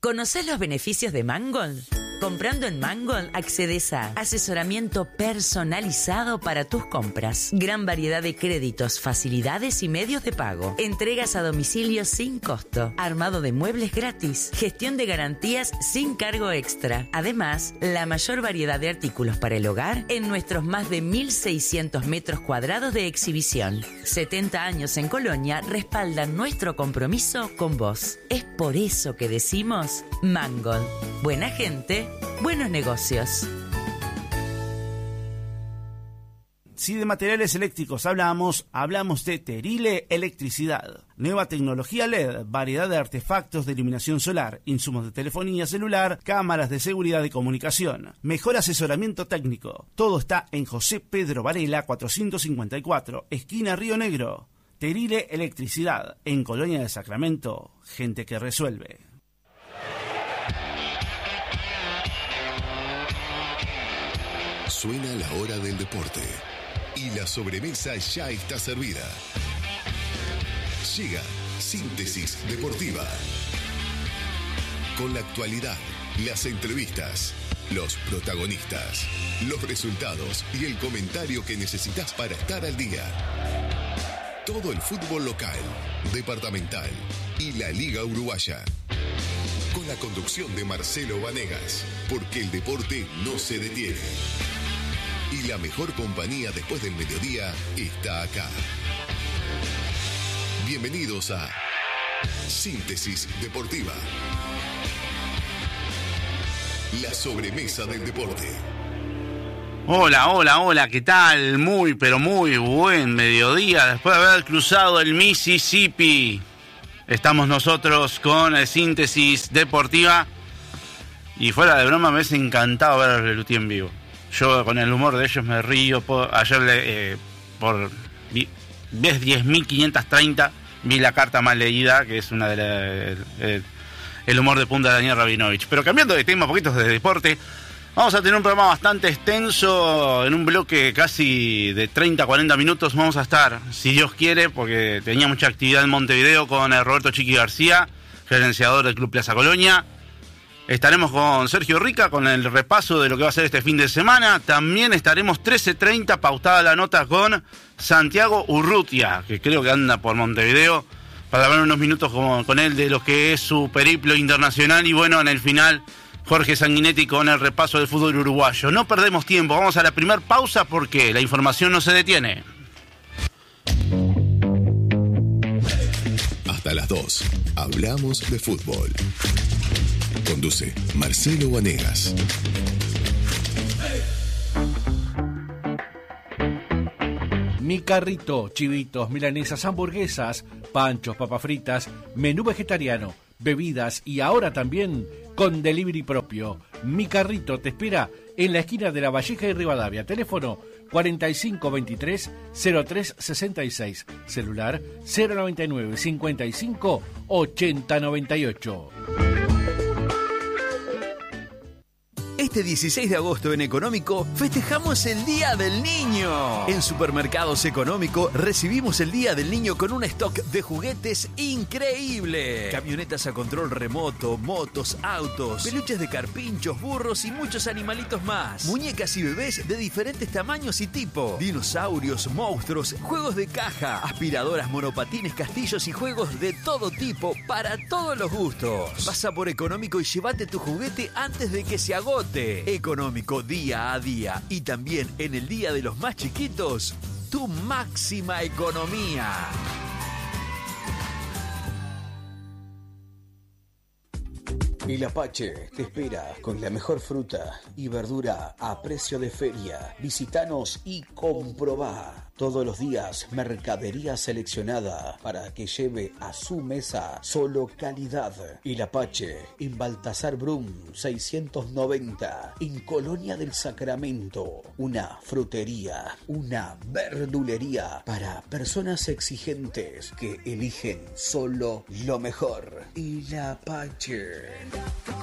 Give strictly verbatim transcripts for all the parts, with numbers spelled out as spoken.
¿Conocés los beneficios de Mangold? Comprando en Mangold accedes a asesoramiento personalizado para tus compras, gran variedad de créditos, facilidades y medios de pago, entregas a domicilio sin costo, armado de muebles gratis, gestión de garantías sin cargo extra. Además, la mayor variedad de artículos para el hogar en nuestros más de mil seiscientos metros cuadrados de exhibición. setenta años en Colonia respaldan nuestro compromiso con vos. Es por eso que decimos Mangold. Buena gente, buenos negocios. Si de materiales eléctricos hablamos, hablamos de Terile Electricidad. Nueva tecnología L E D, variedad de artefactos de iluminación solar, insumos de telefonía celular, cámaras de seguridad y comunicación. Mejor asesoramiento técnico. Todo está en José Pedro Varela cuatrocientos cincuenta y cuatro, esquina Río Negro. Terile Electricidad, en Colonia de Sacramento. Gente que resuelve. Suena la hora del deporte y la sobremesa ya está servida. Llega Síntesis Deportiva. Con la actualidad, las entrevistas, los protagonistas, los resultados y el comentario que necesitas para estar al día. Todo el fútbol local, departamental y la Liga Uruguaya. Con la conducción de Marcelo Vanegas, porque el deporte no se detiene. Y la mejor compañía después del mediodía está acá. Bienvenidos a Síntesis Deportiva. La sobremesa del deporte. Hola, hola, hola, ¿qué tal? Muy, pero muy buen mediodía. Después de haber cruzado el Mississippi, estamos nosotros con Síntesis Deportiva. Y fuera de broma, me ha encantado ver a Lelutier en vivo. Yo con el humor de ellos me río. Por, ayer eh, por vez diez mil quinientos treinta vi la carta mal leída, que es una de la, el, el, el humor de punta de Daniel Rabinovich. Pero cambiando de tema, poquitos de deporte, vamos a tener un programa bastante extenso, en un bloque casi de treinta a cuarenta minutos. Vamos a estar, si Dios quiere, porque tenía mucha actividad en Montevideo, con el Roberto Chiqui García, gerenciador del Club Plaza Colonia. Estaremos con Sergio Rica con el repaso de lo que va a ser este fin de semana. También estaremos trece treinta, pautada la nota con Santiago Urrutia, que creo que anda por Montevideo, para hablar unos minutos con, con él de lo que es su periplo internacional. Y bueno, en el final, Jorge Sanguinetti con el repaso del fútbol uruguayo. No perdemos tiempo, vamos a la primer pausa porque la información no se detiene. Hasta las dos, hablamos de fútbol. Conduce Marcelo Vanegas. Mi Carrito, chivitos, milanesas, hamburguesas, panchos, papas fritas, menú vegetariano, bebidas y ahora también con delivery propio. Mi Carrito te espera en la esquina de La Valleja y Rivadavia. Teléfono cuarenta y cinco veintitrés cero tres sesenta y seis. Celular cero noventa y nueve cincuenta y cinco ochenta noventa y ocho. Este dieciséis de agosto en Económico festejamos el Día del Niño. En Supermercados Económico recibimos el Día del Niño con un stock de juguetes increíble. Camionetas a control remoto, motos, autos, peluches de carpinchos, burros y muchos animalitos más. Muñecas y bebés de diferentes tamaños y tipo. Dinosaurios, monstruos, juegos de caja, aspiradoras, monopatines, castillos y juegos de todo tipo para todos los gustos. Pasa por Económico y llévate tu juguete antes de que se agote. Económico día a día y también en el Día de los Más Chiquitos, tu máxima economía. El Apache te espera con la mejor fruta y verdura a precio de feria. Visítanos y comprobá. Todos los días, mercadería seleccionada para que lleve a su mesa solo calidad. El Apache, en Baltasar Brum seiscientos noventa, en Colonia del Sacramento. Una frutería, una verdulería para personas exigentes que eligen solo lo mejor. El Apache.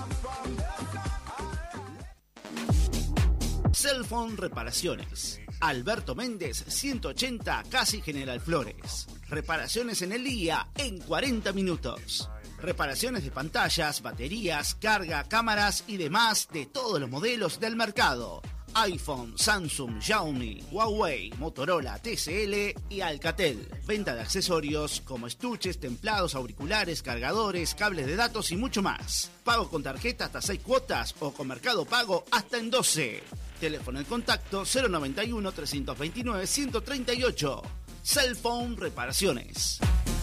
Cellphone Reparaciones. Alberto Méndez, ciento ochenta, Casi General Flores. Reparaciones en el día en cuarenta minutos. Reparaciones de pantallas, baterías, carga, cámaras y demás de todos los modelos del mercado. iPhone, Samsung, Xiaomi, Huawei, Motorola, T C L y Alcatel. Venta de accesorios como estuches, templados, auriculares, cargadores, cables de datos y mucho más. Pago con tarjeta hasta seis cuotas o con Mercado Pago hasta en doce. Teléfono en contacto cero noventa y uno, trescientos veintinueve, ciento treinta y ocho. Cellphone Reparaciones.